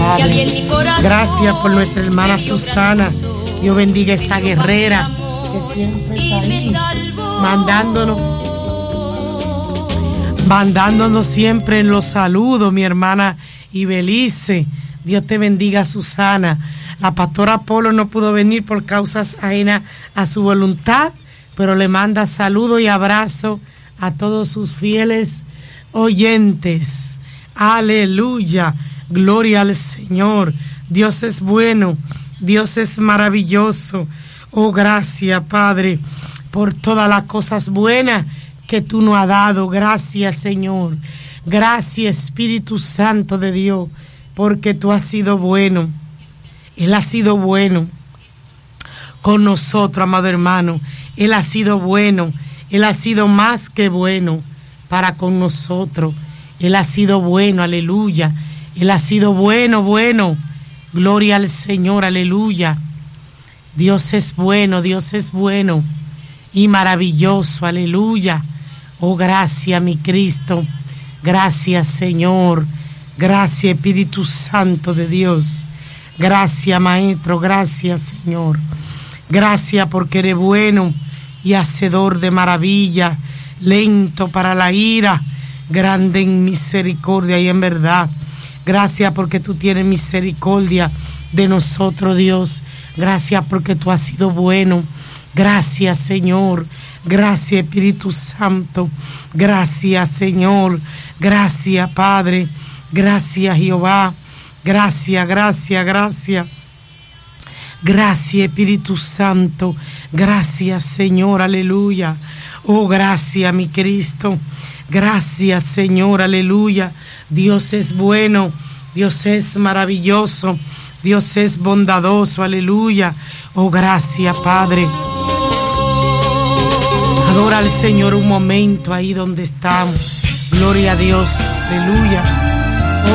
Padre. Gracias por nuestra hermana Susana. Dios bendiga esa guerrera que siempre está ahí, mandándonos siempre en los saludos, mi hermana Ibelice. Dios te bendiga, Susana. La pastora Apolo no pudo venir por causas ajenas a su voluntad, pero le manda saludos y abrazos a todos sus fieles oyentes. Aleluya, gloria al Señor. Dios es bueno, Dios es maravilloso. Oh, gracias, Padre, por todas las cosas buenas que tú nos has dado. Gracias, Señor. Gracias, Espíritu Santo de Dios, porque tú has sido bueno. Él ha sido bueno con nosotros, amado hermano. Él ha sido bueno. Él ha sido más que bueno para con nosotros. Él ha sido bueno, aleluya. Él ha sido bueno, bueno. Gloria al Señor, aleluya. Dios es bueno y maravilloso, aleluya. Oh, gracias, mi Cristo. Gracias, Señor. Gracias, Espíritu Santo de Dios. Gracias, Maestro. Gracias, Señor. Gracias porque eres bueno y hacedor de maravilla, lento para la ira, grande en misericordia y en verdad. Gracias porque tú tienes misericordia de nosotros, Dios. Gracias porque tú has sido bueno. Gracias, Señor. Gracias, Espíritu Santo. Gracias, Señor. Gracias, Padre. Gracias, Jehová. Gracias, gracias, gracias. Gracias, Espíritu Santo. Gracias, Señor. Aleluya. Oh, gracias, mi Cristo. Gracias, Señor. Aleluya. Dios es bueno. Dios es maravilloso. Dios es bondadoso. Aleluya. Oh, gracias, Padre. Adora al Señor un momento ahí donde estamos. Gloria a Dios. Aleluya.